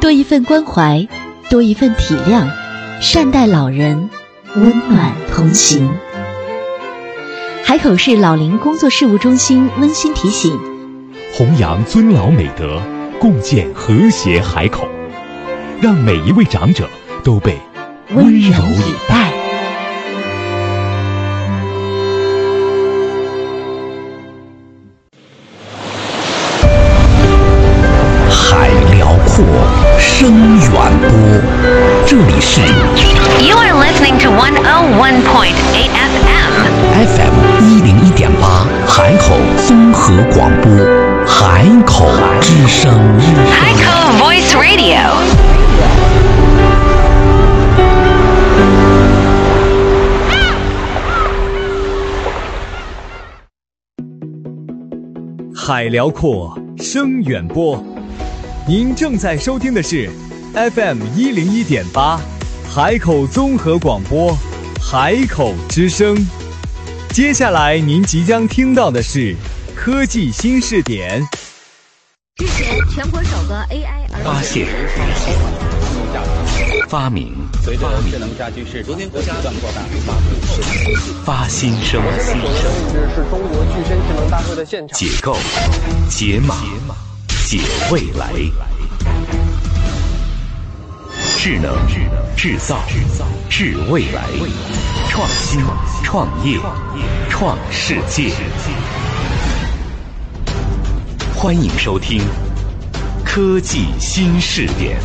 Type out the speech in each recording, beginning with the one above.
多一份关怀，多一份体谅，善待老人，温暖同行。海口市老龄工作事务中心温馨提醒： 弘扬尊老美德，共建和谐海口，让每一位长者都被温柔以待。 海辽阔，声远播，这里是 You are listening to 101.8 FM FM101.8 海口综合广播，海口之声， 海口 Voice Radio。 海辽阔，声远播。您正在收听的是 FM101.8 海口综合广播，海口之声。接下来您即将听到的是科技新视点。 之前全国首个 AI 发现、发明、 随着智能家居市场不断扩大， 发新生、 是中国具身智能大会的现场。 解构、解码、解未来。智能、制造、智未来，创新、创业、创世界。欢迎收听科技新视点。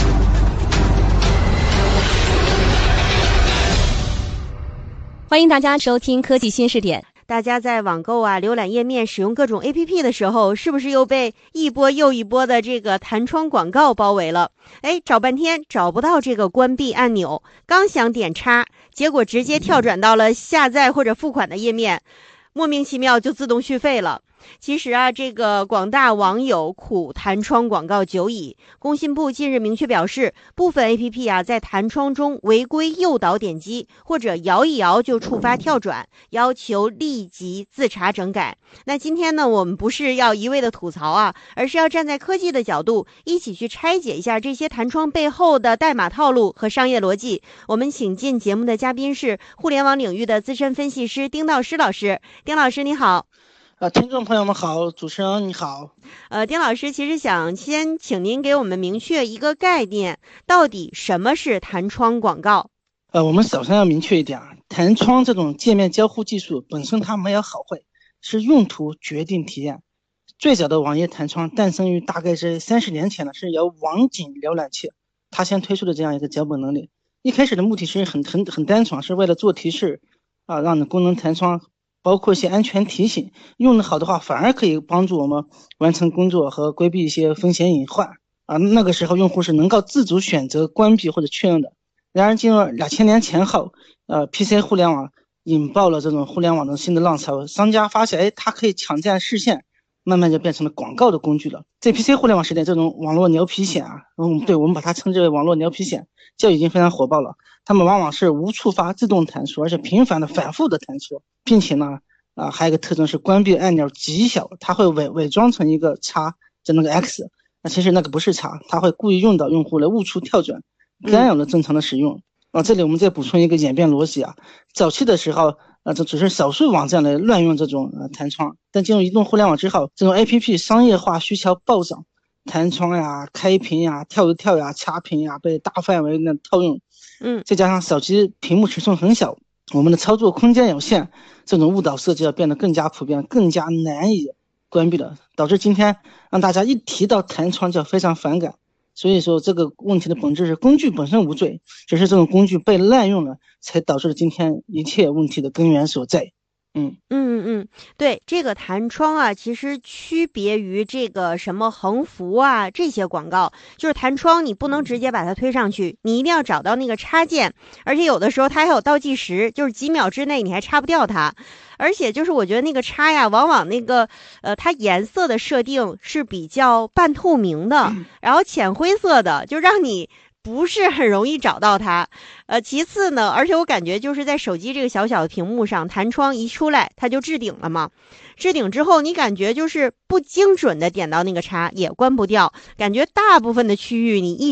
欢迎大家收听科技新视点。 大家在网购啊、浏览页面、使用各种 APP 的时候，是不是又被一波又一波的这个弹窗广告包围了？找半天找不到这个关闭按钮，刚想点叉，结果直接跳转到了下载或者付款的页面，莫名其妙就自动续费了。其实啊，这个广大网友苦弹窗广告久矣。工信部近日明确表示，部分 APP 啊在弹窗中违规诱导点击或者摇一摇就触发跳转，要求立即自查整改。那今天呢，我们不是要一味的吐槽啊，而是要站在科技的角度，一起去拆解一下这些弹窗背后的代码套路和商业逻辑。我们请进节目的嘉宾是互联网领域的资深分析师丁道师老师。丁老师你好。 听众朋友们好，主持人你好。 丁老师其实想先请您给我们明确一个概念，到底什么是弹窗广告？ 我们首先要明确一点啊，弹窗这种界面交互技术本身它没有好坏，是用途决定体验。最早的网页弹窗诞生于大概是30年前了，是由网景浏览器它先推出的这样一个脚本能力。一开始的目的是很单纯，是为了做提示啊，让你功能弹窗包括一些安全提醒，用的好的话反而可以帮助我们完成工作和规避一些风险隐患啊。那个时候用户是能够自主选择关闭或者确认的。然而进入2000年前后，PC 互联网引爆了这种互联网的新的浪潮，商家发现它可以抢占视线，慢慢就变成了广告的工具了。在 PC 互联网时代，这种网络牛皮癣啊，我们把它称之为网络牛皮癣，就已经非常火爆了。他们往往是无触发自动弹出，而且频繁的反复的弹出，并且呢还有一个特征是关闭按钮极小，它会伪装成一个叉，就那个 X， 其实那个不是叉，它会故意用到用户来误触跳转，干扰了正常的使用。这里我们再补充一个演变逻辑啊，早期的时候这只是少数网站来乱用这种弹窗，但进入移动互联网之后，这种 APP 商业化需求暴涨，弹窗呀、开屏呀、跳一跳呀、掐屏呀被大范围的套用。再加上手机屏幕尺寸很小，我们的操作空间有限，这种误导设计要变得更加普遍，更加难以关闭了，导致今天让大家一提到弹窗就非常反感。所以说这个问题的本质是工具本身无罪，只是这种工具被滥用了，才导致了今天一切问题的根源所在。 对，这个弹窗啊，其实区别于这个什么横幅啊这些广告，就是弹窗你不能直接把它推上去，你一定要找到那个插件，而且有的时候它还有倒计时，就是几秒之内你还插不掉它。而且就是我觉得那个插呀，往往那个它颜色的设定是比较半透明的，然后浅灰色的，就让你不是很容易找到它。其次呢，而且我感觉就是在手机这个小小的屏幕上，弹窗一出来它就置顶了嘛，置顶之后你感觉就是不精准的点到那个叉也关不掉，感觉大部分的区域你一